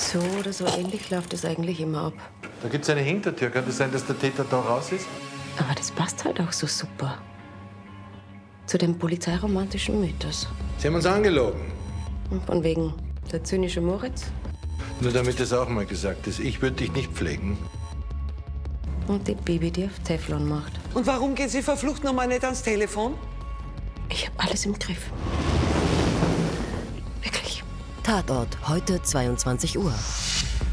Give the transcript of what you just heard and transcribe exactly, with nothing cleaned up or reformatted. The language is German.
So oder so ähnlich läuft es eigentlich immer ab. Da gibt es eine Hintertür. Kann das sein, dass der Täter da raus ist? Aber das passt halt auch so super. Zu dem polizeiromantischen Mythos. Sie haben uns angelogen. Und von wegen der zynische Moritz. Nur damit es auch mal gesagt ist, ich würde dich nicht pflegen. Und die Bibi, die auf Teflon macht. Und warum geht sie verflucht nochmal nicht ans Telefon? Ich habe alles im Griff. Wirklich. Tatort, heute zweiundzwanzig Uhr.